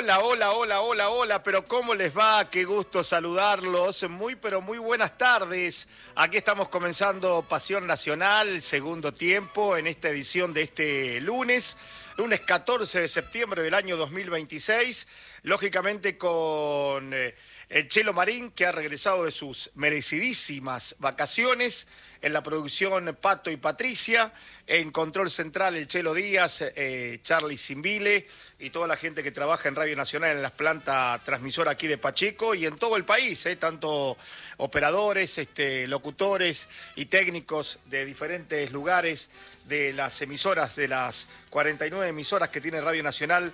Hola, hola, hola, hola, hola, pero ¿cómo les va? Qué gusto saludarlos. Pero muy buenas tardes. Aquí estamos comenzando Pasión Nacional, segundo tiempo, en esta edición de este lunes 14 de septiembre del año 2026. Lógicamente con el Chelo Marín, que ha regresado de sus merecidísimas vacaciones. En la producción, Pato y Patricia. En control central, el Chelo Díaz, Charlie Simbile y toda la gente que trabaja en Radio Nacional en las plantas transmisoras aquí de Pacheco y en todo el país, tanto operadores, locutores y técnicos de diferentes lugares de las 49 emisoras que tiene Radio Nacional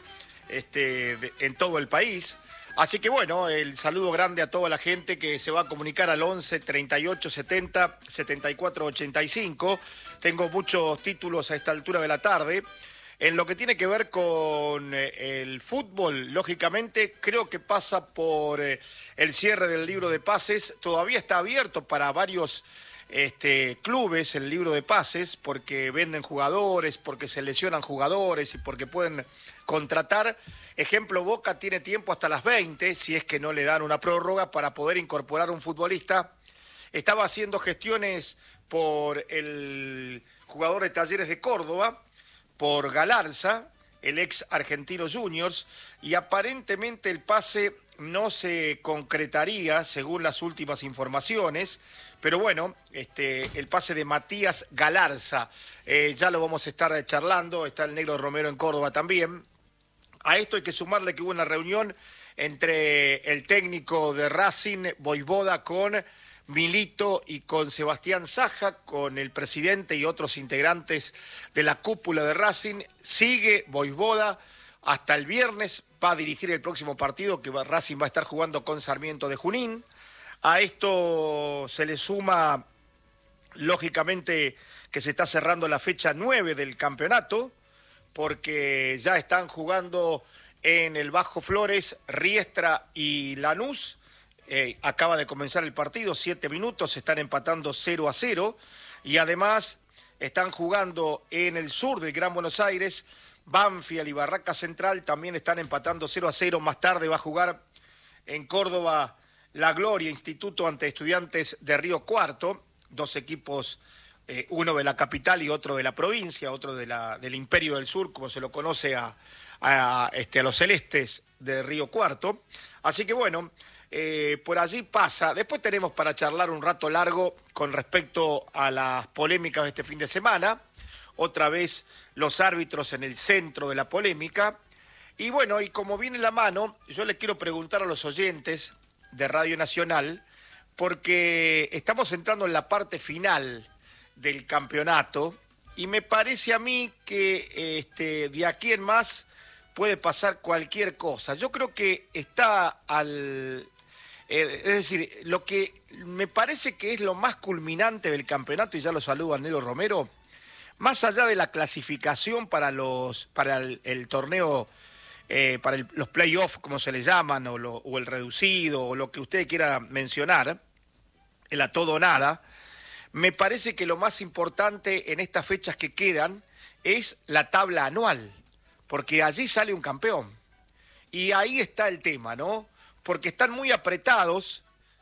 en todo el país. Así que bueno, el saludo grande a toda la gente que se va a comunicar al 11 38 70 74 85. Tengo muchos títulos a esta altura de la tarde. En lo que tiene que ver con el fútbol, lógicamente creo que pasa por el cierre del libro de pases. Todavía está abierto para varios clubes el libro de pases porque venden jugadores, porque se lesionan jugadores y porque pueden contratar. Ejemplo, Boca tiene tiempo hasta las 20, si es que no le dan una prórroga, para poder incorporar un futbolista. Estaba haciendo gestiones por el jugador de Talleres de Córdoba, por Galarza, el ex Argentino Juniors, y aparentemente el pase no se concretaría según las últimas informaciones, pero bueno, el pase de Matías Galarza, ya lo vamos a estar charlando. Está el Negro Romero en Córdoba también. A esto hay que sumarle que hubo una reunión entre el técnico de Racing, Vojvoda, con Milito y con Sebastián Saja, con el presidente y otros integrantes de la cúpula de Racing. Sigue Vojvoda hasta el viernes, va a dirigir el próximo partido que Racing va a estar jugando con Sarmiento de Junín. A esto se le suma, lógicamente, que se está cerrando la fecha 9 del campeonato, porque ya están jugando en el Bajo Flores, Riestra y Lanús. Acaba de comenzar el partido, 7 minutos, están empatando 0-0. Y además están jugando en el sur del Gran Buenos Aires, Banfield y Barraca Central también están empatando 0-0. Más tarde va a jugar en Córdoba La Gloria Instituto ante Estudiantes de Río Cuarto, dos equipos, uno de la capital y otro de la provincia, otro del Imperio del Sur, como se lo conoce a los celestes de Río Cuarto. Así que bueno, por allí pasa. Después tenemos para charlar un rato largo con respecto a las polémicas de este fin de semana. Otra vez los árbitros en el centro de la polémica. Y bueno, y como viene la mano, yo les quiero preguntar a los oyentes de Radio Nacional, porque estamos entrando en la parte final del campeonato y me parece a mí que de aquí en más puede pasar cualquier cosa. Yo creo que está es decir, lo que me parece que es lo más culminante del campeonato, y ya lo saludo al Negro Romero, más allá de la clasificación para el torneo, para los playoffs, como se le llaman, o el reducido, o lo que usted quiera mencionar, el a todo o nada, me parece que lo más importante en estas fechas que quedan es la tabla anual, porque allí sale un campeón. Y ahí está el tema, ¿no? Porque están muy apretados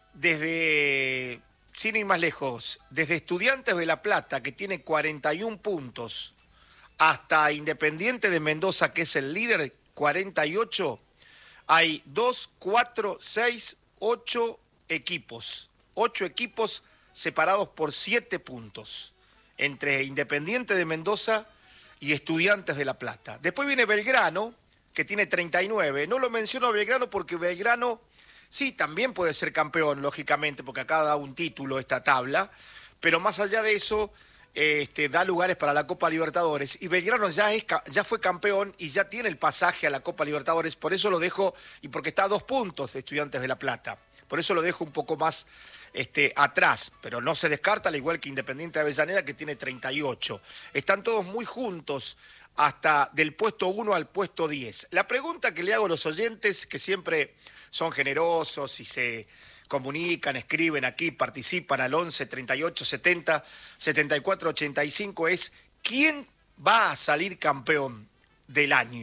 desde, sin ir más lejos, desde Estudiantes de La Plata, que tiene 41 puntos, hasta Independiente de Mendoza, que es el líder, 48, hay 2, 4, 6, 8 equipos. 8 equipos separados por 7 puntos, entre Independiente de Mendoza y Estudiantes de La Plata. Después viene Belgrano, que tiene 39. No lo menciono a Belgrano porque Belgrano sí también puede ser campeón, lógicamente, porque acá da un título esta tabla, pero más allá de eso, da lugares para la Copa Libertadores, y Belgrano ya fue campeón y ya tiene el pasaje a la Copa Libertadores. Por eso lo dejo, y porque está a 2 puntos de Estudiantes de La Plata, por eso lo dejo un poco más atrás, pero no se descarta, al igual que Independiente de Avellaneda, que tiene 38. Están todos muy juntos, hasta del puesto 1 al puesto 10. La pregunta que le hago a los oyentes, que siempre son generosos y se comunican, escriben aquí, participan al 11 38 70 74 85, es: ¿quién va a salir campeón del año?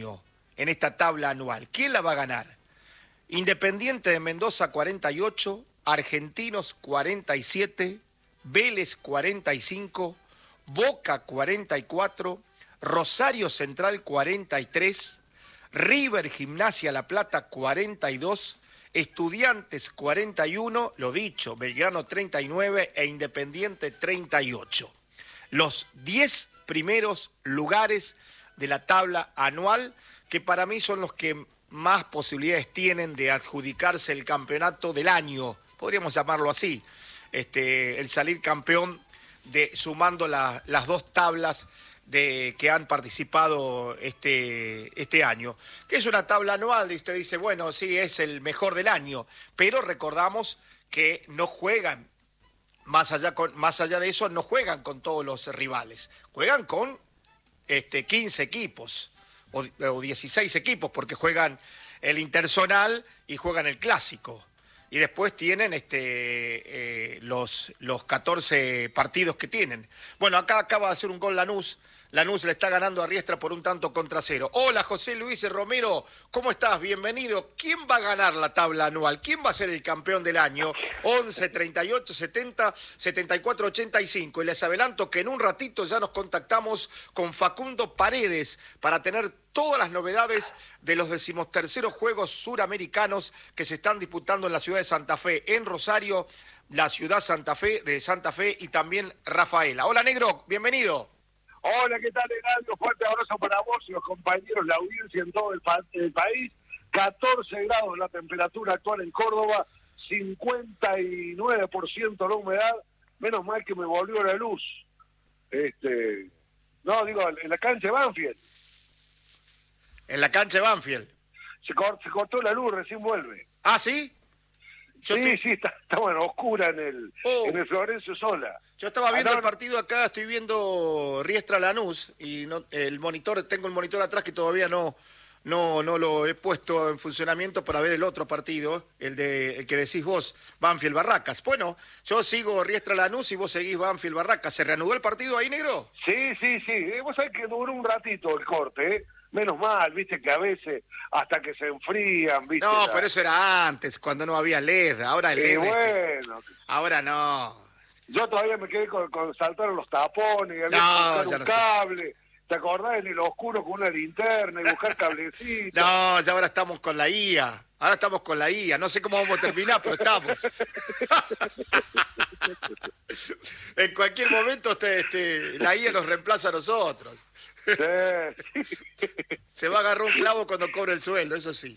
en esta tabla anual. ¿Quién la va a ganar? Independiente de Mendoza 48, Argentinos 47, Vélez 45, Boca 44, Rosario Central 43, River Gimnasia La Plata 42, Estudiantes 41, lo dicho, Belgrano 39 e Independiente 38. Los 10 primeros lugares de la tabla anual, que para mí son los que más posibilidades tienen de adjudicarse el campeonato del año, podríamos llamarlo así, el salir campeón sumando las dos tablas que han participado este año, que es una tabla anual y usted dice, bueno, sí, es el mejor del año, pero recordamos que no juegan, más allá de eso, no juegan con todos los rivales, juegan con 15 equipos o 16 equipos, porque juegan el interzonal y juegan el clásico. Y después tienen los 14 partidos que tienen. Bueno, acá acaba de hacer un gol Lanús. Lanús le está ganando a Riestra por 1-0. Hola, José Luis Romero, ¿cómo estás? Bienvenido. ¿Quién va a ganar la tabla anual? ¿Quién va a ser el campeón del año? 11, 38, 70, 74, 85. Y les adelanto que en un ratito ya nos contactamos con Facundo Paredes para tener todas las novedades de los 13º Juegos Suramericanos que se están disputando en la ciudad de Santa Fe, en Rosario, la ciudad de Santa Fe y también Rafaela. Hola, Negro, bienvenido. Hola, ¿qué tal, Heraldo? Fuerte abrazo para vos y los compañeros, la audiencia en todo el país. 14 grados la temperatura actual en Córdoba, 59% la humedad. Menos mal que me volvió la luz. No, digo, en la cancha de Banfield. En la cancha de Banfield. Se cortó la luz, recién vuelve. ¿Ah, sí? Sí, está bueno, oscura en el Florencio Sola. Yo estaba viendo el partido acá, estoy viendo Riestra Lanús y tengo el monitor atrás que todavía no lo he puesto en funcionamiento para ver el otro partido, el que decís vos, Banfield Barracas. Bueno, yo sigo Riestra Lanús y vos seguís Banfield Barracas. ¿Se reanudó el partido ahí, Negro? Sí. Vos sabés que duró un ratito el corte, ¿eh? Menos mal, viste que a veces hasta que se enfrían, viste. No, pero eso era antes, cuando no había LED, ahora el LED. Bueno. Ahora no. Yo todavía me quedé con saltaron los tapones, y había que buscar un cable. ¿Te acordás en el oscuro con una linterna y buscar cablecitos? No, ya ahora estamos con la IA. No sé cómo vamos a terminar, pero estamos. En cualquier momento la IA nos reemplaza a nosotros. Sí. Se va a agarrar un clavo cuando cobre el sueldo, eso sí.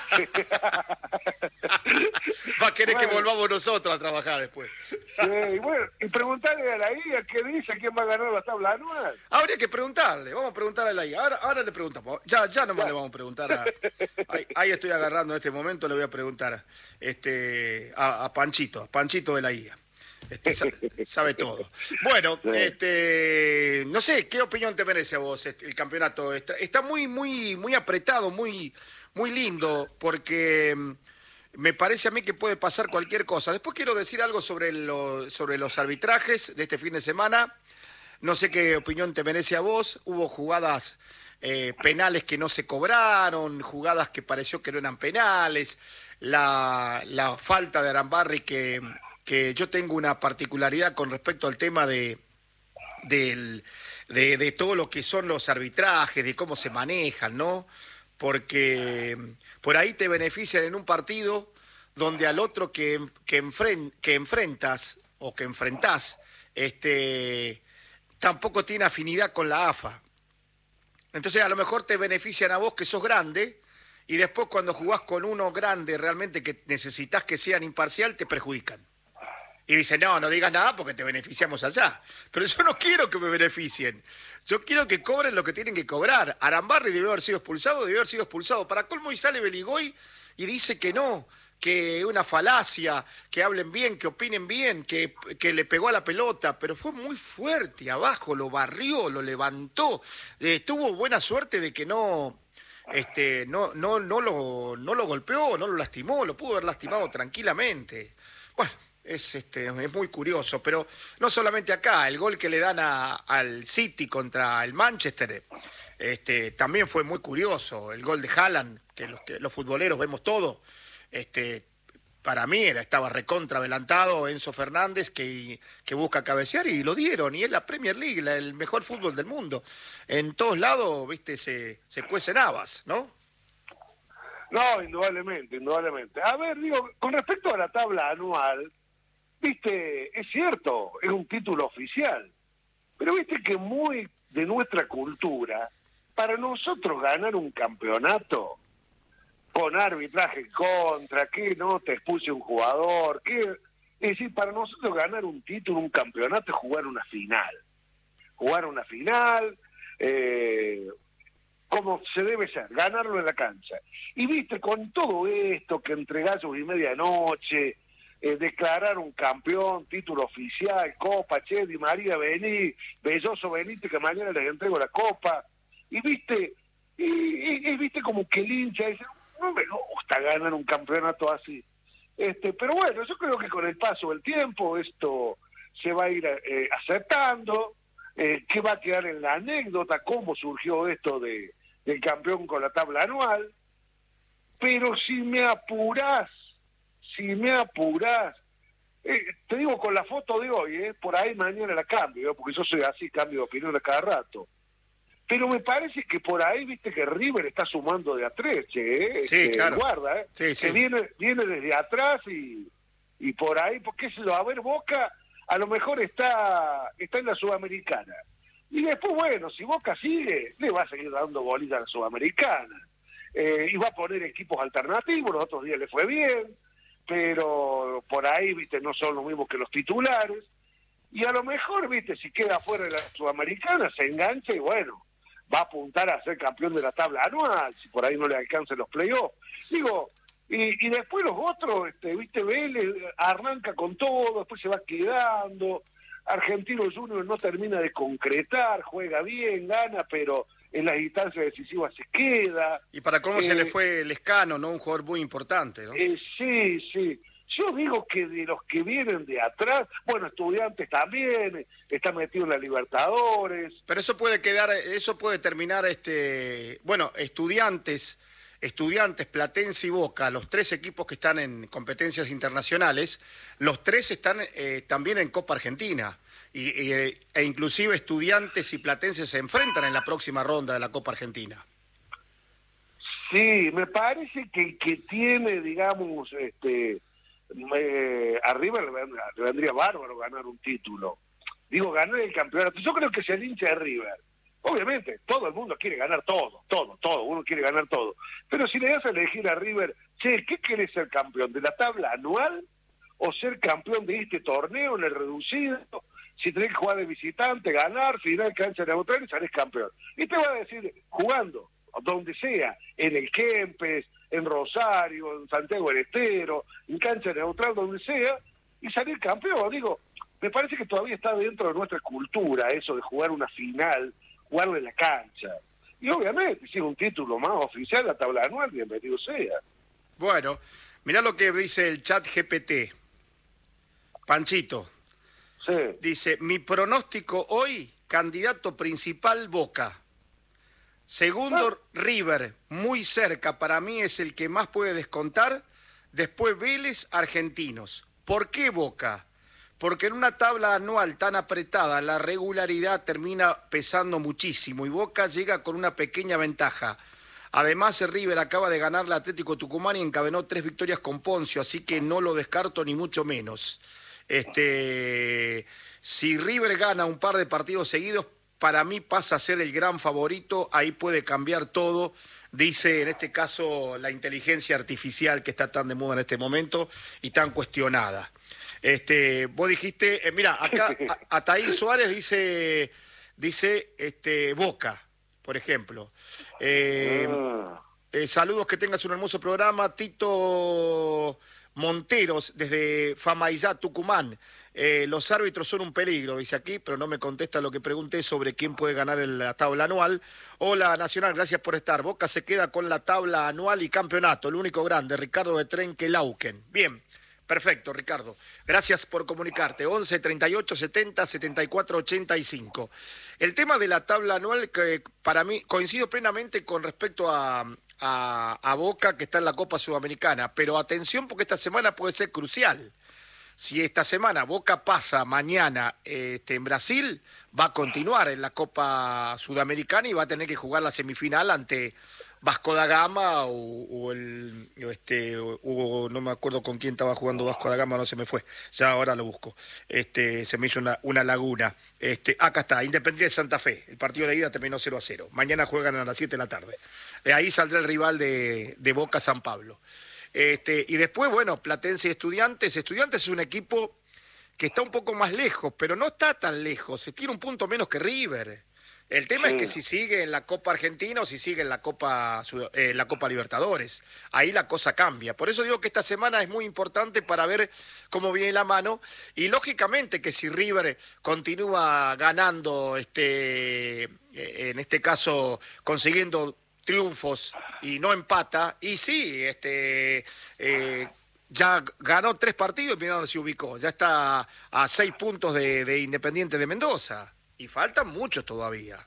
Va a querer que volvamos nosotros a trabajar después. Sí, y preguntarle a la IA qué dice, quién va a ganar la tabla anual. Habría que preguntarle, vamos a preguntarle a la IA. Ahora le preguntamos, ya nomás le vamos a preguntar ahí estoy agarrando en este momento, le voy a preguntar a Panchito de la IA. Sabe todo. Bueno, no sé, ¿qué opinión te merece a vos el campeonato? Está muy apretado, muy lindo, porque me parece a mí que puede pasar cualquier cosa. Después quiero decir algo sobre los arbitrajes de este fin de semana. No sé qué opinión te merece a vos. Hubo jugadas penales que no se cobraron, jugadas que pareció que no eran penales, la falta de Arambarri que yo tengo una particularidad con respecto al tema de todo lo que son los arbitrajes, de cómo se manejan, ¿no? Porque por ahí te benefician en un partido donde al otro que enfrentas o que enfrentás tampoco tiene afinidad con la AFA. Entonces a lo mejor te benefician a vos que sos grande y después cuando jugás con uno grande realmente que necesitas que sean imparcial te perjudican. Y dicen, no digas nada porque te beneficiamos allá. Pero yo no quiero que me beneficien. Yo quiero que cobren lo que tienen que cobrar. Arambarri debió haber sido expulsado. Para colmo y sale Beligoy y dice que no, que es una falacia, que hablen bien, que opinen bien, que le pegó a la pelota. Pero fue muy fuerte abajo, lo barrió, lo levantó. Tuvo buena suerte de que no lo golpeó, no lo lastimó, lo pudo haber lastimado tranquilamente. Bueno. Es muy curioso, pero no solamente acá, el gol que le dan al City contra el Manchester También fue muy curioso el gol de Haaland, que los futboleros vemos todo. Para mí estaba recontra adelantado Enzo Fernández que busca cabecear y lo dieron, y es la Premier League, el mejor fútbol del mundo. En todos lados, viste, se cuecen habas, ¿no? No, indudablemente, indudablemente. A ver, digo, con respecto a la tabla anual, viste, es cierto, es un título oficial, pero viste que muy de nuestra cultura, para nosotros ganar un campeonato con arbitraje en contra, que no te expulse un jugador, es decir, para nosotros ganar un título, un campeonato, es jugar una final. Jugar una final, como se debe ser, ganarlo en la cancha. Y viste, con todo esto, que entre gallos y medianoche, declarar un campeón, título oficial, Copa, Che, Di María, vení, Belloso, venite, que mañana les entrego la Copa. Y viste, y viste como que el hincha dice, no me gusta ganar un campeonato así. Pero bueno, yo creo que con el paso del tiempo esto se va a ir aceptando, que va a quedar en la anécdota, cómo surgió esto del campeón con la tabla anual. Pero si me apurás, te digo con la foto de hoy, por ahí mañana la cambio, porque yo soy así, cambio de opinión a cada rato. Pero me parece que por ahí, viste, que River está sumando de a tres, Sí, claro. Guarda, Sí, sí. que viene desde atrás y por ahí, porque a ver, Boca a lo mejor está en la Sudamericana. Y después, bueno, si Boca sigue, le va a seguir dando bolita a la Sudamericana. Y va a poner equipos alternativos, los otros días le fue bien, pero por ahí, viste, no son los mismos que los titulares. Y a lo mejor, viste, si queda fuera de la Sudamericana, se engancha y bueno, va a apuntar a ser campeón de la tabla anual, si por ahí no le alcanzan los playoffs. Digo, y después los otros, viste, Vélez arranca con todo, después se va quedando, Argentino Junior no termina de concretar, juega bien, gana, pero en las instancias decisivas se queda. Y para cómo se le fue Lescano, ¿no? Un jugador muy importante, ¿no? Sí. Yo digo que de los que vienen de atrás, bueno, Estudiantes también, está metido en la Libertadores. Pero eso puede terminar, bueno, Estudiantes, Platense y Boca, los tres equipos que están en competencias internacionales, los tres están también en Copa Argentina. E inclusive Estudiantes y Platense se enfrentan en la próxima ronda de la Copa Argentina. Sí, me parece que el que tiene, digamos, arriba le vendría bárbaro ganar un título. Digo, ganar el campeonato. Yo creo que si el hincha de River, obviamente, todo el mundo quiere ganar todo, uno quiere ganar todo. Pero si le das a elegir a River, che, ¿qué querés ser campeón? ¿De la tabla anual? ¿O ser campeón de este torneo en el reducido? Si tenés que jugar de visitante, ganar, final, cancha neutral y salís campeón. Y te va a decir, jugando, donde sea, en el Kempes, en Rosario, en Santiago del Estero, en cancha neutral, donde sea, y salir campeón. Digo, me parece que todavía está dentro de nuestra cultura eso de jugar una final, jugarlo en la cancha. Y obviamente, si es un título más oficial, la tabla anual, bienvenido sea. Bueno, mirá lo que dice el chat GPT. Panchito. Sí. Dice, mi pronóstico hoy, candidato principal Boca. Segundo, River, muy cerca, para mí es el que más puede descontar. Después Vélez, Argentinos. ¿Por qué Boca? Porque en una tabla anual tan apretada, la regularidad termina pesando muchísimo y Boca llega con una pequeña ventaja. Además, River acaba de ganar al Atlético Tucumán y encadenó 3 victorias con Poncio, así que no lo descarto ni mucho menos. Si River gana un par de partidos seguidos, para mí pasa a ser el gran favorito, ahí puede cambiar todo, dice en este caso la inteligencia artificial que está tan de moda en este momento y tan cuestionada. Vos dijiste, mira, acá Ataír Suárez dice Boca, por ejemplo. Saludos, que tengas un hermoso programa. Tito Monteros, desde Famaillá, Tucumán. Los árbitros son un peligro, dice aquí, pero no me contesta lo que pregunté sobre quién puede ganar en la tabla anual. Hola, Nacional, gracias por estar. Boca se queda con la tabla anual y campeonato, el único grande, Ricardo de Trenque Lauquen. Bien, Perfecto, Ricardo. Gracias por comunicarte. 11 38 70 74 85. El tema de la tabla anual, que para mí coincido plenamente con respecto a Boca, que está en la Copa Sudamericana, pero atención porque esta semana puede ser crucial. Si esta semana Boca pasa mañana en Brasil, va a continuar en la Copa Sudamericana y va a tener que jugar la semifinal ante Vasco da Gama o no me acuerdo con quién estaba jugando Vasco da Gama, no se me fue, ya ahora lo busco. Se me hizo una laguna. Acá está, Independiente de Santa Fe, el partido de ida terminó 0-0. Mañana juegan a las 7 de la tarde. De ahí saldrá el rival de Boca, San Pablo. Y después, bueno, Platense y Estudiantes. Estudiantes es un equipo que está un poco más lejos, pero no está tan lejos. Se tiene un punto menos que River. El tema es que si sigue en la Copa Argentina o si sigue en la Copa Libertadores. Ahí la cosa cambia. Por eso digo que esta semana es muy importante para ver cómo viene la mano. Y lógicamente que si River continúa ganando, en este caso consiguiendo triunfos y no empata, y sí, ya ganó 3 partidos y mira dónde se ubicó. Ya está a 6 puntos de Independiente de Mendoza. Y faltan muchos todavía.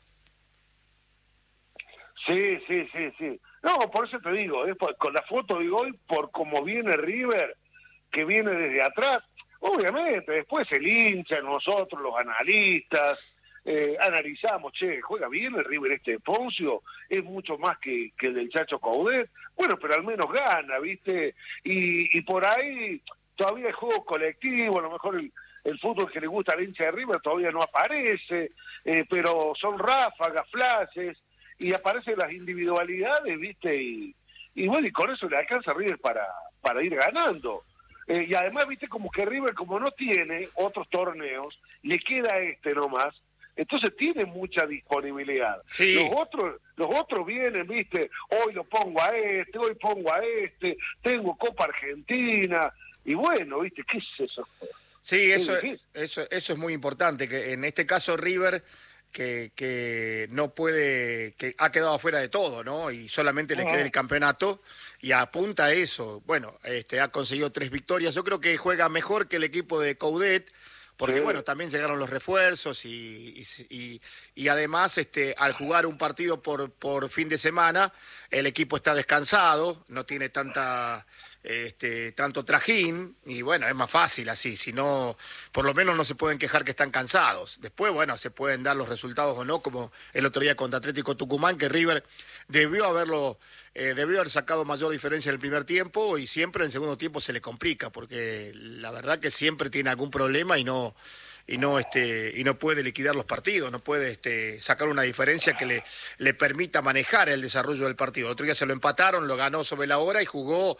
Sí. No, por eso te digo, con la foto de hoy, por cómo viene River, que viene desde atrás, obviamente, después el hincha, nosotros, los analistas, analizamos, juega bien el River de Poncio, es mucho más que el del Chacho Coudet, bueno, pero al menos gana, ¿viste? Y por ahí todavía hay juego colectivo, a lo mejor el fútbol que le gusta al hincha de River todavía no aparece, pero son ráfagas, flashes, y aparecen las individualidades, ¿viste? Y bueno, y con eso le alcanza a River para ir ganando. Y además, ¿viste? Como que River, como no tiene otros torneos, le queda nomás, entonces tiene mucha disponibilidad. Sí. Los otros vienen, ¿viste? Hoy lo pongo a hoy pongo a tengo Copa Argentina, y bueno, ¿viste? ¿Qué es eso? Sí, eso es muy importante, que en este caso River, que no puede, que ha quedado afuera de todo, ¿no? Y solamente le queda el campeonato y apunta a eso. Bueno, ha conseguido 3 victorias. Yo creo que juega mejor que el equipo de Coudet, porque bueno, también llegaron los refuerzos y además al jugar un partido por fin de semana, el equipo está descansado, no tiene tanto trajín, y bueno, es más fácil así, si no, por lo menos no se pueden quejar que están cansados. Después, bueno, se pueden dar los resultados o no, como el otro día contra Atlético Tucumán, que River debió haber sacado mayor diferencia en el primer tiempo, y siempre en el segundo tiempo se le complica, porque la verdad que siempre tiene algún problema y no puede liquidar los partidos, no puede sacar una diferencia que le permita manejar el desarrollo del partido. El otro día se lo empataron, lo ganó sobre la hora y jugó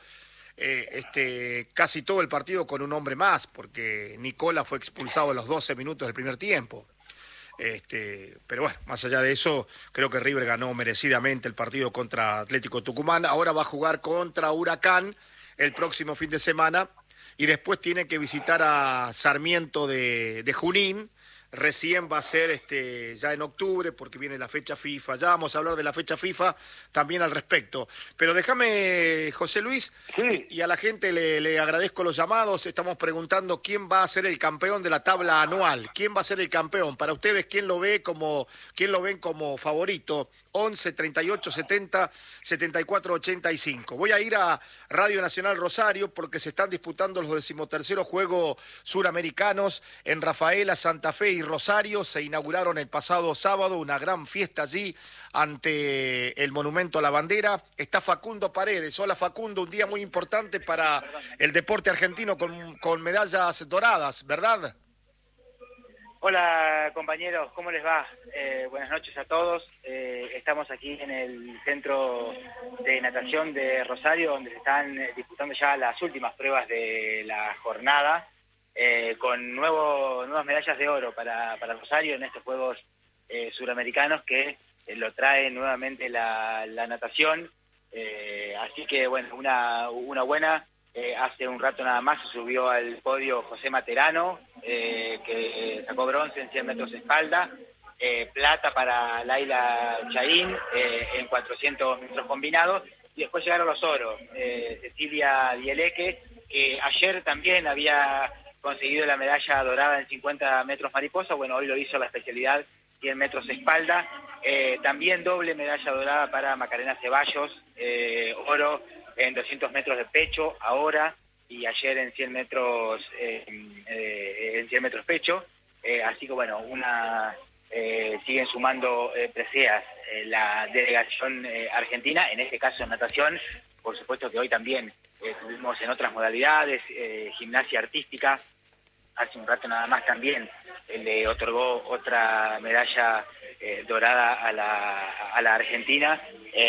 casi todo el partido con un hombre más, porque Nicola fue expulsado a los 12 minutos del primer tiempo. Pero bueno, más allá de eso, creo que River ganó merecidamente el partido contra Atlético Tucumán. Ahora va a jugar contra Huracán el próximo fin de semana y después tiene que visitar a Sarmiento de Junín. Recién va a ser ya en octubre, porque viene la fecha FIFA. Ya vamos a hablar de la fecha FIFA también al respecto. Pero déjame, José Luis, y a la gente le agradezco los llamados. Estamos preguntando quién va a ser el campeón de la tabla anual. ¿Quién va a ser el campeón? Para ustedes, ¿quién lo ven como favorito? 11 38 70 74 85. Voy a ir a Radio Nacional Rosario porque se están disputando los 13º Juegos Suramericanos en Rafaela, Santa Fe y Rosario. Se inauguraron el pasado sábado, una gran fiesta allí ante el Monumento a la Bandera. Está Facundo Paredes. Hola Facundo, un día muy importante para el deporte argentino con medallas doradas, ¿verdad? Hola compañeros, ¿cómo les va? Buenas noches a todos. Estamos aquí en el Centro de Natación de Rosario, donde se están disputando ya las últimas pruebas de la jornada, con nuevas medallas de oro para Rosario en estos Juegos Suramericanos que lo trae nuevamente la natación. Así que bueno, una buena. Hace un rato nada más se subió al podio José Materano, que sacó bronce en 100 metros de espalda, plata para Laila Chaín en 400 metros combinados, y después llegaron los oros, Cecilia Dieleque Ayer también había conseguido la medalla dorada en 50 metros mariposa, bueno, hoy lo hizo la especialidad 100 metros espalda, también doble medalla dorada para Macarena Ceballos, oro en 200 metros de pecho ahora, y ayer en 100 metros pecho, así que bueno, siguen sumando preseas la delegación argentina, en este caso en natación, por supuesto que hoy también tuvimos en otras modalidades, gimnasia artística, hace un rato nada más también le otorgó otra medalla dorada a la Argentina,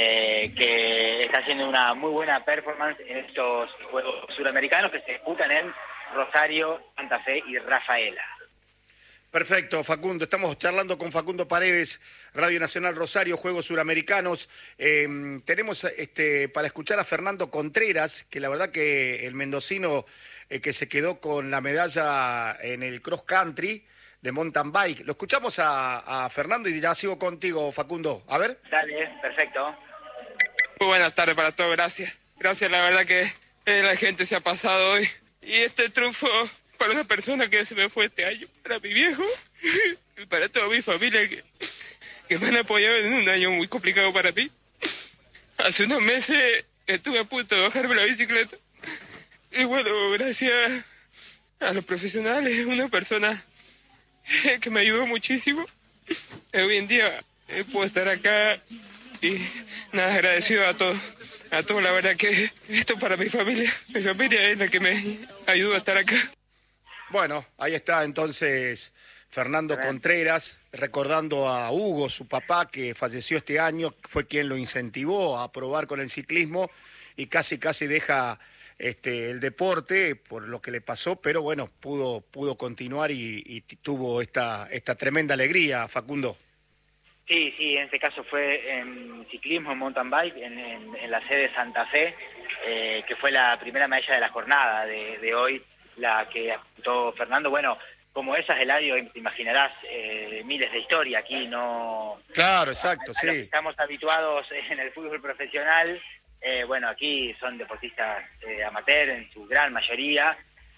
que está haciendo una muy buena performance en estos Juegos Suramericanos que se disputan en Rosario, Santa Fe y Rafaela. Perfecto, Facundo. Estamos charlando con Facundo Paredes, Radio Nacional Rosario, Juegos Suramericanos. Tenemos para escuchar a Fernando Contreras, que la verdad que el mendocino que se quedó con la medalla en el cross country de mountain bike. Lo escuchamos a Fernando y ya sigo contigo, Facundo. A ver. Dale, perfecto. Muy buenas tardes para todos, gracias. Gracias, la verdad que la gente se ha pasado hoy. Y este triunfo para una persona que se me fue este año, para mi viejo y para toda mi familia que me han apoyado en un año muy complicado para mí. Hace unos meses estuve a punto de bajarme la bicicleta. Y bueno, gracias a los profesionales, una persona que me ayudó muchísimo. Hoy en día puedo estar acá y nada, agradecido a todos. A todos, la verdad que esto para mi familia es la que me ayudó a estar acá. Bueno, ahí está entonces Fernando Contreras, recordando a Hugo, su papá, que falleció este año, fue quien lo incentivó a probar con el ciclismo y casi deja el deporte por lo que le pasó, pero bueno, pudo continuar y tuvo esta tremenda alegría, Facundo. Sí, en este caso fue en ciclismo, en mountain bike, en la sede de Santa Fe, que fue la primera medalla de la jornada de hoy, la que apuntó Fernando. Bueno, como esas, Eladio, te imaginarás miles de historias aquí, no... Claro, exacto, sí. Los que estamos habituados en el fútbol profesional, bueno, aquí son deportistas amateur en su gran mayoría,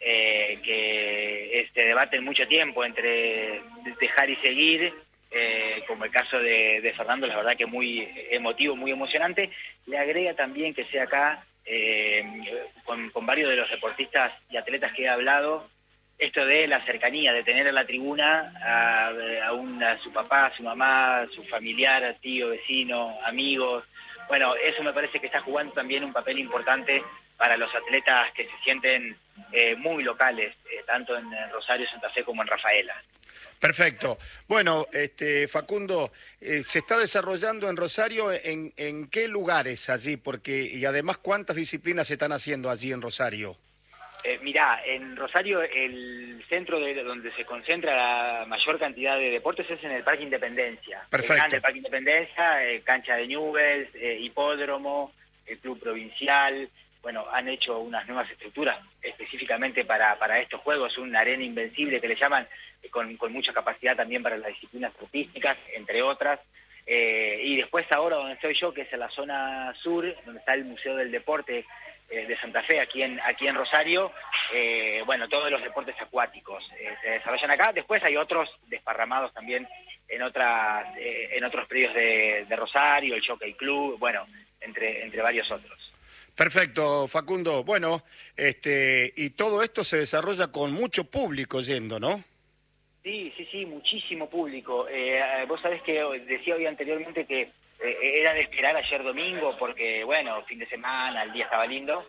que debaten mucho tiempo entre dejar y seguir, como el caso de Fernando, la verdad que muy emotivo, muy emocionante. Le agrega también que sea acá, con varios de los deportistas y atletas que he hablado, esto de la cercanía, de tener en la tribuna a su papá, a su mamá, a su familiar, tío, vecino, amigos. Bueno, eso me parece que está jugando también un papel importante para los atletas que se sienten muy locales, tanto en Rosario, Santa Fe como en Rafaela. Perfecto. Bueno, Facundo, ¿se está desarrollando en Rosario en qué lugares allí? Y además, ¿cuántas disciplinas se están haciendo allí en Rosario? Mirá, en Rosario el centro donde se concentra la mayor cantidad de deportes es en el Parque Independencia. Perfecto. El Parque Independencia, cancha de Newell's, hipódromo, el club provincial. Bueno, han hecho unas nuevas estructuras específicamente para estos juegos, una arena invencible que le llaman, con mucha capacidad también para las disciplinas artísticas, entre otras. Y después ahora donde estoy yo, que es en la zona sur, donde está el Museo del Deporte de Santa Fe, aquí en Rosario, bueno, todos los deportes acuáticos se desarrollan acá. Después hay otros desparramados también en otros predios de Rosario, el Jockey Club, bueno, entre varios otros. Perfecto, Facundo. Bueno, y todo esto se desarrolla con mucho público yendo, ¿no? Sí, muchísimo público. Vos sabés que decía hoy anteriormente que era de esperar ayer domingo porque, bueno, fin de semana, el día estaba lindo.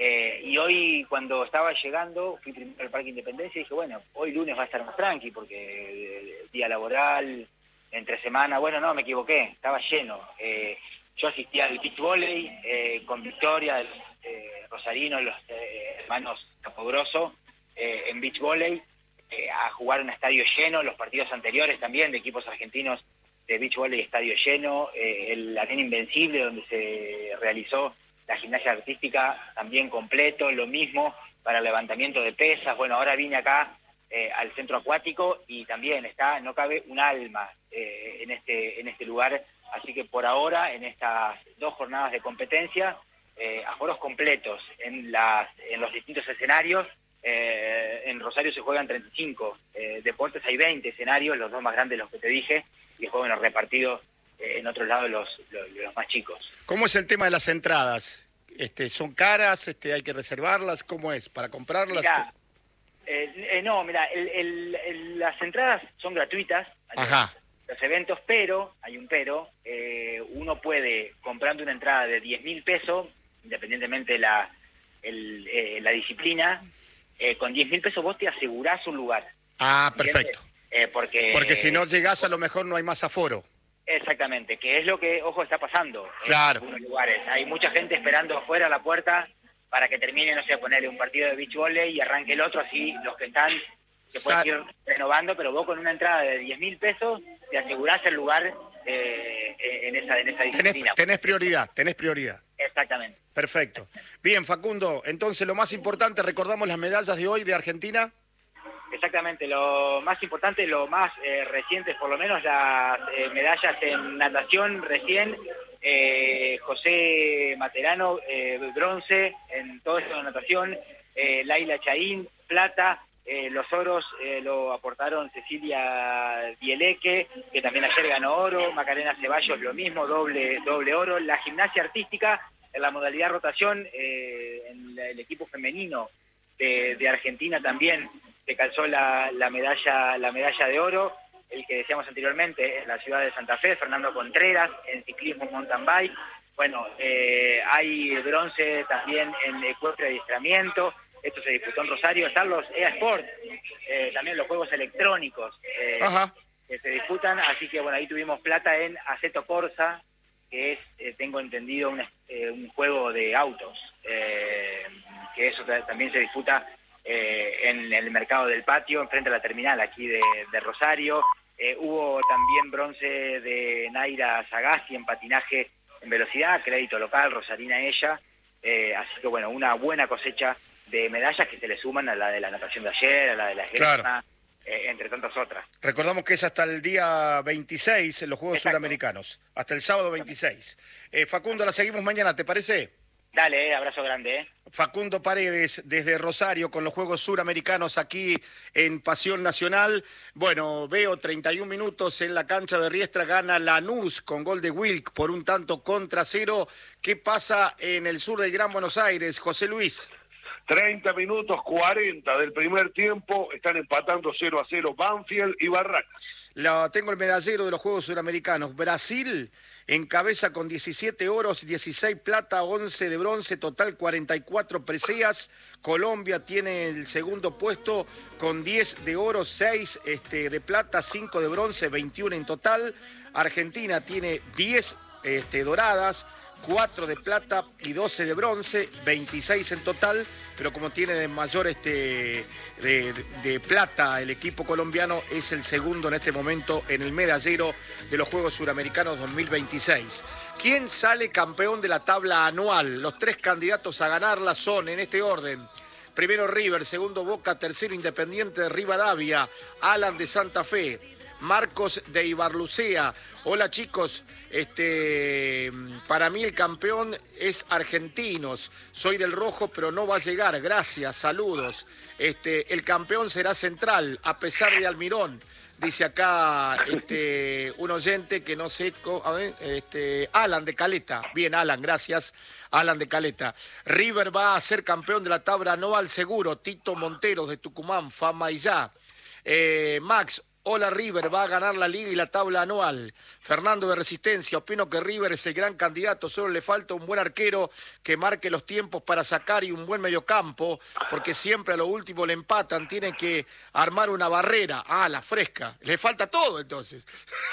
Y hoy cuando estaba llegando, fui primero al Parque Independencia y dije, bueno, hoy lunes va a estar más tranqui porque día laboral, entre semana, bueno, no, me equivoqué, estaba lleno. Yo asistí al beach volley con Victoria, los rosarinos, los hermanos Capogroso, en beach volley, a jugar un estadio lleno, los partidos anteriores también de equipos argentinos de beach volley, estadio lleno, el arena invencible donde se realizó la gimnasia artística también completo, lo mismo para levantamiento de pesas. Bueno, ahora vine acá al centro acuático y también no cabe un alma en este lugar, así que por ahora en estas 2 jornadas de competencia aforos completos en los distintos escenarios. En Rosario se juegan 35 deportes, hay 20 escenarios, los dos más grandes los que te dije, y después bueno, repartidos en otros lados los más chicos. ¿Cómo es el tema de las entradas? ¿Son caras? ¿Hay que reservarlas? ¿Cómo es? ¿Para comprarlas? Mirá, no, mira, las entradas son gratuitas. Ajá. Los eventos, pero, hay un pero, uno puede, comprando una entrada de 10.000 pesos, independientemente la disciplina, con 10.000 pesos vos te asegurás un lugar. Ah, perfecto. Porque si no llegás a lo mejor no hay más aforo. Exactamente, que es lo que, ojo, está pasando claro. En algunos lugares. Hay mucha gente esperando afuera a la puerta para que termine, no sé, ponerle un partido de beach volley y arranque el otro, así los que están se pueden ir renovando, pero vos con una entrada de 10.000 pesos te asegurás el lugar en esa disciplina. Tenés prioridad. Exactamente. Perfecto. Bien, Facundo, entonces lo más importante, recordamos las medallas de hoy de Argentina. Exactamente, lo más importante, lo más reciente, por lo menos las medallas en natación recién, José Materano, bronce en todo eso de natación, Laila Chaín, plata, los oros lo aportaron Cecilia Bieleque, que también ayer ganó oro, Macarena Ceballos lo mismo, doble oro, la gimnasia artística en la modalidad rotación, en el equipo femenino de Argentina también se calzó la medalla de oro, el que decíamos anteriormente, en la ciudad de Santa Fe, Fernando Contreras, en ciclismo mountain bike. Bueno, hay bronce también en ecuestre de adiestramiento, esto se disputó en Rosario, están los eSport, también los juegos electrónicos que se disputan, así que bueno, ahí tuvimos plata en Assetto Corsa, que es, tengo entendido, un juego de autos, que eso también se disputa en el mercado del patio, enfrente a la terminal aquí de Rosario. Hubo también bronce de Naira Sagasti en patinaje en velocidad, crédito local, rosarina ella. Así que bueno, una buena cosecha de medallas que se le suman a la de la natación de ayer, a la de la esgrima, claro, entre tantas otras. Recordamos que es hasta el día 26 en los Juegos Exacto. Suramericanos, hasta el sábado 26. Facundo, la seguimos mañana, ¿te parece? Dale, abrazo grande. Facundo Paredes, desde Rosario, con los Juegos Suramericanos aquí en Pasión Nacional. Bueno, veo 31 minutos en la cancha de Riestra, gana Lanús con gol de Wilk por 1-0. ¿Qué pasa en el sur del Gran Buenos Aires, José Luis? 30 minutos 40 del primer tiempo, están empatando 0-0 Banfield y Barracas. Tengo el medallero de los Juegos Suramericanos. Brasil encabeza con 17 oros, 16 plata, 11 de bronce, total 44 preseas. Colombia tiene el segundo puesto con 10 de oro, 6 de plata, 5 de bronce, 21 en total. Argentina tiene 10 doradas, 4 de plata y 12 de bronce, 26 en total, pero como tiene de mayor de plata el equipo colombiano, es el segundo en este momento en el medallero de los Juegos Suramericanos 2026. ¿Quién sale campeón de la tabla anual? Los 3 candidatos a ganarla son, en este orden: primero River, segundo Boca, tercero Independiente de Rivadavia, Alan de Santa Fe, Marcos de Ibarlucea. Hola chicos, para mí el campeón es Argentinos, soy del rojo pero no va a llegar, gracias, saludos. El campeón será Central, a pesar de Almirón, dice acá un oyente que no sé, Alan de Caleta. Bien, Alan, gracias, Alan de Caleta. River va a ser campeón de la tabla anual seguro, Tito Monteros de Tucumán, Fama y ya. Max, hola River, va a ganar la liga y la tabla anual. Fernando de Resistencia, opino que River es el gran candidato, solo le falta un buen arquero que marque los tiempos para sacar y un buen mediocampo, porque siempre a lo último le empatan, tiene que armar una barrera. Ah, la fresca, le falta todo entonces.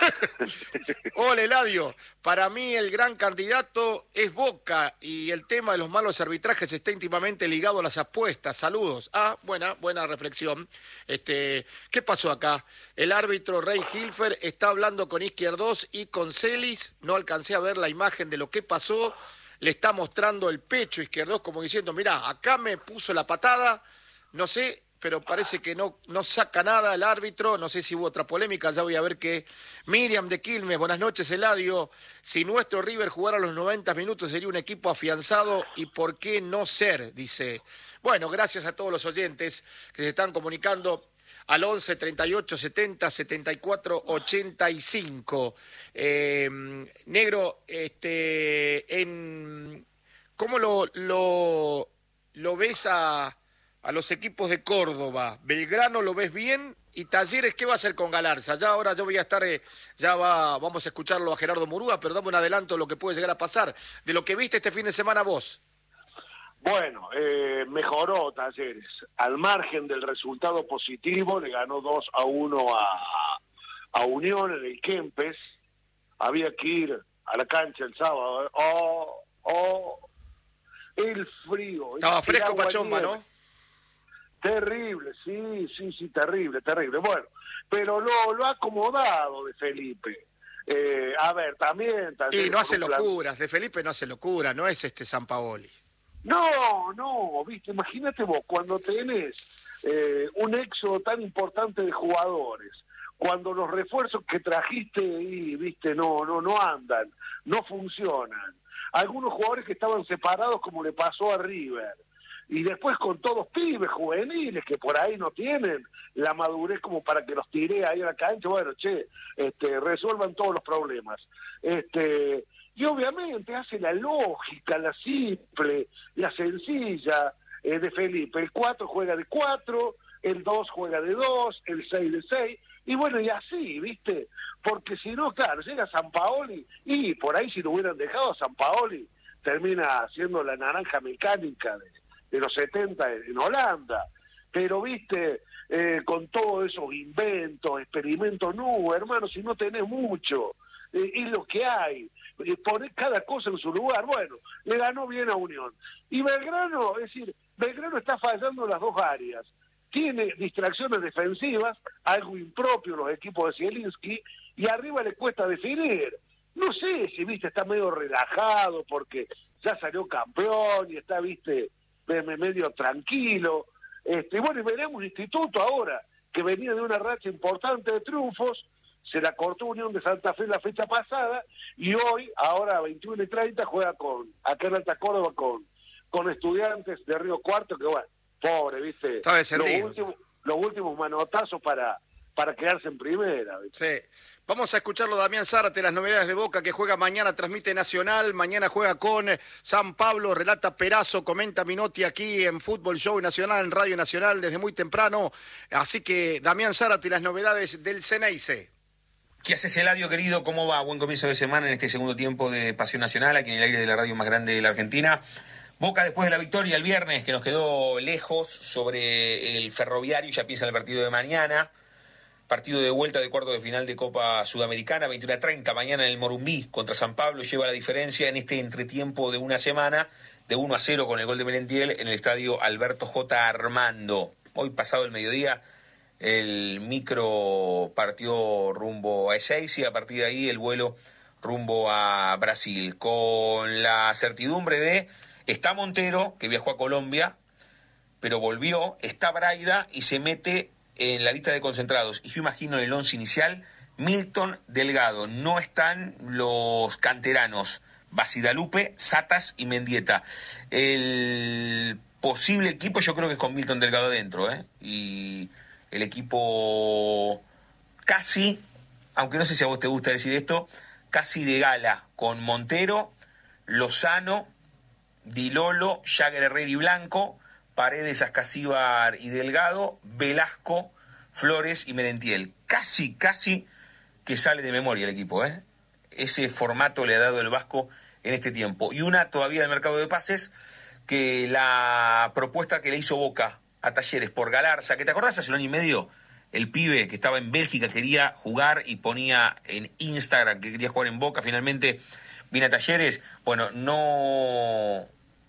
Hola Eladio, para mí el gran candidato es Boca y el tema de los malos arbitrajes está íntimamente ligado a las apuestas. Saludos. Ah, buena reflexión. ¿Qué pasó acá? El árbitro Rey Hilfer está hablando con Izquierdos y con Celis. No alcancé a ver la imagen de lo que pasó. Le está mostrando el pecho Izquierdos como diciendo, mirá, acá me puso la patada. No sé, pero parece que no saca nada el árbitro. No sé si hubo otra polémica, ya voy a ver que Miriam de Quilmes, buenas noches, Eladio. Si nuestro River jugara los 90 minutos sería un equipo afianzado, ¿y por qué no ser? Dice. Bueno, gracias a todos los oyentes que se están comunicando al 11 38 70 74 85. Negro, ¿cómo lo ves a los equipos de Córdoba? Belgrano lo ves bien, y Talleres, ¿qué va a hacer con Galarza? Ya ahora yo voy a estar, vamos a escucharlo a Gerardo Murúa, pero dame un adelanto de lo que puede llegar a pasar, de lo que viste este fin de semana vos. Bueno, mejoró Talleres. Al margen del resultado positivo, le ganó 2-1 a Unión en el Kempes. Había que ir a la cancha el sábado. El frío. Estaba fresco Pachomba, ¿no? Terrible, sí, terrible. Bueno, pero lo ha acomodado de Felipe. A ver, también... Y no hace locuras, de Felipe no hace locura, no es Sampaoli. No, viste, imagínate vos, cuando tenés un éxodo tan importante de jugadores, cuando los refuerzos que trajiste y viste no andan, no funcionan. Algunos jugadores que estaban separados, como le pasó a River, y después con todos pibes juveniles que por ahí no tienen la madurez como para que los tire ahí a la cancha, bueno, resuelvan todos los problemas. Y obviamente hace la lógica, la simple, la sencilla de Felipe. El 4 juega de 4, el 2 juega de 2, el 6 de 6, y bueno, y así, ¿viste? Porque si no, claro, llega Sampaoli, y por ahí si lo hubieran dejado a Sampaoli, termina siendo la naranja mecánica de los 70 en Holanda. Pero, ¿viste? Con todos esos inventos, experimentos, no, hermano, si no tenés mucho, es lo que hay. Poner cada cosa en su lugar. Bueno, le ganó bien a Unión. Y Belgrano, es decir, Belgrano está fallando en las dos áreas. Tiene distracciones defensivas, algo impropio los equipos de Zielinski, y arriba le cuesta definir. No sé si, viste, está medio relajado porque ya salió campeón y está, viste, medio tranquilo. Bueno, y veremos Instituto ahora, que venía de una racha importante de triunfos, se la cortó Unión de Santa Fe la fecha pasada, y hoy, ahora a 21:30, juega acá en Alta Córdoba con Estudiantes de Río Cuarto, que bueno, pobre, ¿viste? Los últimos manotazos para quedarse en primera, ¿viste? Sí. Vamos a escucharlo Damián Zárate, las novedades de Boca, que juega mañana, transmite Nacional, mañana juega con San Pablo, relata Perazo, comenta Minotti aquí en Fútbol Show Nacional, en Radio Nacional, desde muy temprano. Así que Damián Zárate, las novedades del Ceneice. ¿Qué haces, Eladio, querido? ¿Cómo va? Buen comienzo de semana en este segundo tiempo de Pasión Nacional, aquí en el aire de la radio más grande de la Argentina. Boca, después de la victoria el viernes, que nos quedó lejos sobre el Ferroviario, ya piensa el partido de mañana. Partido de vuelta de cuarto de final de Copa Sudamericana, 21:30, mañana en el Morumbí contra San Pablo, lleva la diferencia en este entretiempo de una semana, de 1-0 con el gol de Merentiel en el estadio Alberto J. Armando. Hoy, pasado el mediodía, el micro partió rumbo a Ezeiza y a partir de ahí el vuelo rumbo a Brasil, con la certidumbre de está Montero, que viajó a Colombia, pero volvió, está Braida y se mete en la lista de concentrados. Y yo imagino en el 11 inicial, Milton, Delgado. No están los canteranos, Basidalupe, Satas y Mendieta. El posible equipo yo creo que es con Milton Delgado adentro, y el equipo casi, aunque no sé si a vos te gusta decir esto, casi de gala, con Montero, Lozano, Di Lolo, Jagger, Herrera y Blanco, Paredes, Ascasíbar y Delgado, Velasco, Flores y Merentiel. Casi que sale de memoria el equipo, Ese formato le ha dado el Vasco en este tiempo. Y una todavía del mercado de pases, que la propuesta que le hizo Boca a Talleres por Galarza, que te acordás hace un año y medio, el pibe que estaba en Bélgica quería jugar y ponía en Instagram que quería jugar en Boca, finalmente viene a Talleres. Bueno, no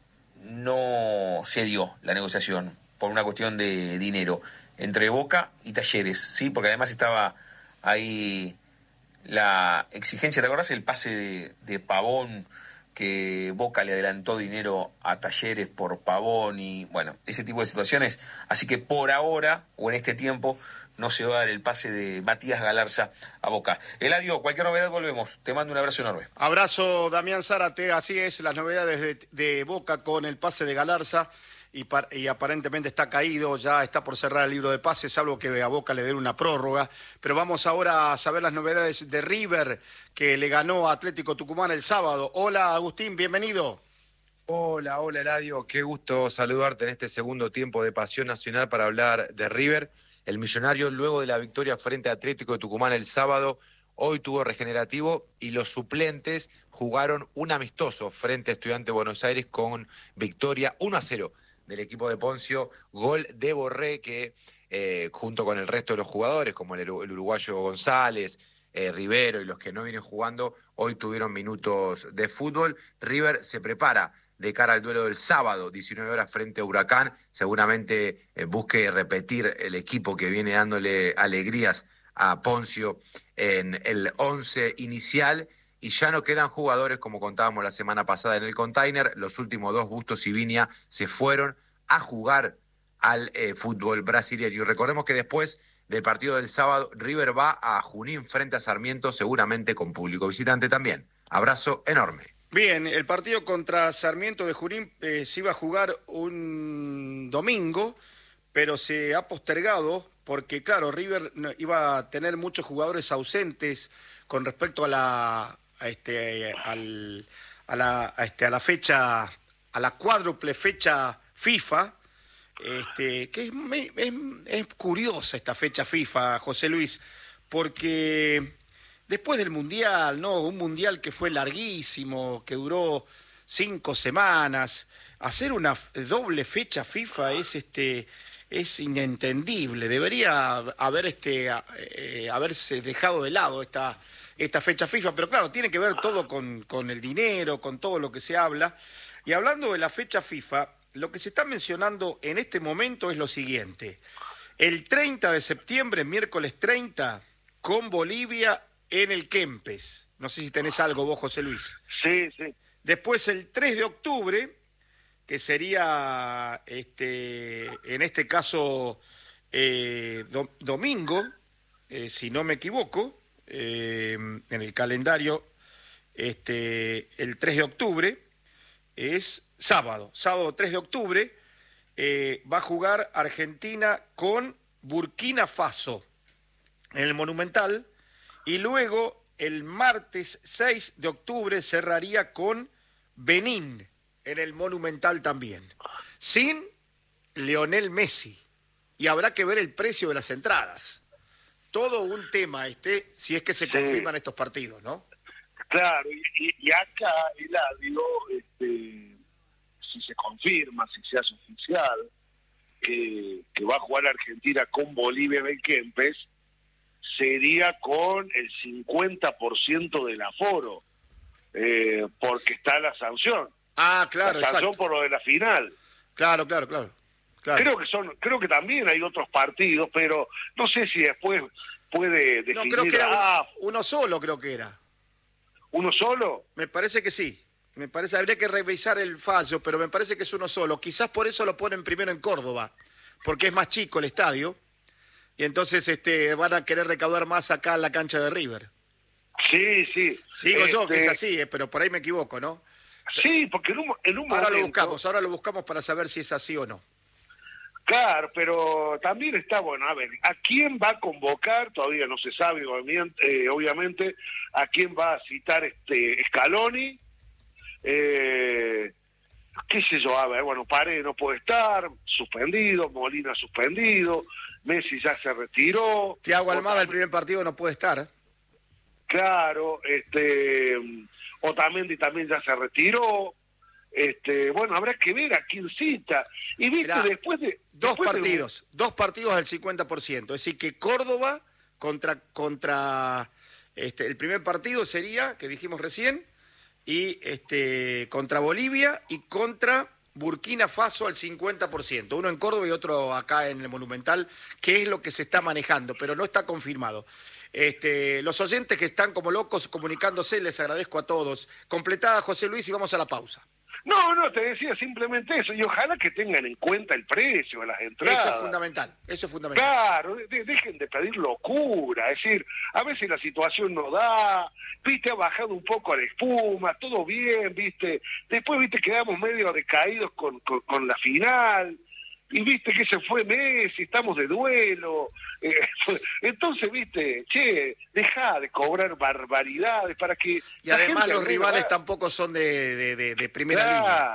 se dio la negociación por una cuestión de dinero entre Boca y Talleres, ¿sí? Porque además estaba ahí la exigencia, ¿te acordás el pase de Pavón que Boca le adelantó dinero a Talleres por Pavón y, bueno, ese tipo de situaciones. Así que por ahora, o en este tiempo, no se va a dar el pase de Matías Galarza a Boca. Eladio, cualquier novedad volvemos. Te mando un abrazo enorme. Abrazo, Damián Zárate. Así es, las novedades de Boca con el pase de Galarza. Y aparentemente está caído, ya está por cerrar el libro de pases, salvo que a Boca le den una prórroga. Pero vamos ahora a saber las novedades de River, que le ganó a Atlético Tucumán el sábado. Hola, Agustín, bienvenido. Hola Eladio, qué gusto saludarte en este segundo tiempo de Pasión Nacional para hablar de River. El millonario, luego de la victoria frente a Atlético de Tucumán el sábado, hoy tuvo regenerativo y los suplentes jugaron un amistoso frente a Estudiantes de Buenos Aires con victoria 1-0 del equipo de Poncio, gol de Borré que junto con el resto de los jugadores, como el uruguayo González, Rivero y los que no vienen jugando, hoy tuvieron minutos de fútbol. River se prepara de cara al duelo del sábado, 19 horas frente a Huracán. Seguramente busque repetir el equipo que viene dándole alegrías a Poncio en el 11 inicial. Y ya no quedan jugadores, como contábamos la semana pasada en el Container. Los últimos dos, Bustos y Viña, se fueron a jugar al fútbol brasileño. Y recordemos que después del partido del sábado, River va a Junín frente a Sarmiento, seguramente con público visitante también. Abrazo enorme. Bien, el partido contra Sarmiento de Junín se iba a jugar un domingo, pero se ha postergado porque, claro, River iba a tener muchos jugadores ausentes con respecto a la fecha, a la cuádruple fecha FIFA, que es curiosa esta fecha FIFA, José Luis, porque después del Mundial, ¿no? Un Mundial que fue larguísimo, que duró 5 semanas, hacer una doble fecha FIFA es inentendible. Debería haberse dejado de lado esta fecha FIFA, pero claro, tiene que ver todo con el dinero, con todo lo que se habla. Y hablando de la fecha FIFA, lo que se está mencionando en este momento es lo siguiente. El 30 de septiembre, miércoles 30, con Bolivia en el Kempes. No sé si tenés algo vos, José Luis. Sí. Después el 3 de octubre, que sería, en este caso, domingo, si no me equivoco, en el calendario, el 3 de octubre es sábado 3 de octubre, va a jugar Argentina con Burkina Faso en el Monumental, y luego el martes 6 de octubre cerraría con Benín en el Monumental también, sin Lionel Messi, y habrá que ver el precio de las entradas. Todo un tema si es que se confirman estos partidos, ¿no? Claro, y acá, Eladio, si se confirma, si se hace oficial, que va a jugar Argentina con Bolivia en el Kempes, sería con el 50% del aforo, porque está la sanción. Ah, claro, la sanción exacto. por lo de la final. Claro. Creo que también hay otros partidos, pero no sé si después puede definir. No, creo que era uno solo, creo que era. ¿Uno solo? Me parece que sí. Habría que revisar el fallo, pero me parece que es uno solo. Quizás por eso lo ponen primero en Córdoba, porque es más chico el estadio, y entonces van a querer recaudar más acá en la cancha de River. Sí. Digo yo que es así, pero por ahí me equivoco, ¿no? Sí, porque en un ahora momento... ahora lo buscamos para saber si es así o no. Claro, pero también está bueno, a ver, ¿a quién va a convocar? Todavía no se sabe, obviamente, a quién va a citar Scaloni, qué sé yo, a ver, bueno, Paredes no puede estar, suspendido, Molina suspendido, Messi ya se retiró. Thiago Almada el primer partido no puede estar. Claro, Otamendi también ya se retiró. Bueno, habrá que ver a quién cita. Y viste, Mirá, después dos partidos al 50%. Es decir, que Córdoba contra el primer partido sería, que dijimos recién, y contra Bolivia y contra Burkina Faso al 50%. Uno en Córdoba y otro acá en el Monumental, que es lo que se está manejando, pero no está confirmado. Los oyentes que están como locos comunicándose, les agradezco a todos. Completada, José Luis, y vamos a la pausa. No, te decía simplemente eso, y ojalá que tengan en cuenta el precio de las entradas. Eso es fundamental. Claro, dejen de pedir locura, es decir, a veces la situación no da, viste, ha bajado un poco la espuma, todo bien, viste, después, viste, quedamos medio decaídos con la final, y viste que se fue Messi, estamos de duelo, entonces, viste, deja de cobrar barbaridades para que... Y además los rivales tampoco son de primera línea.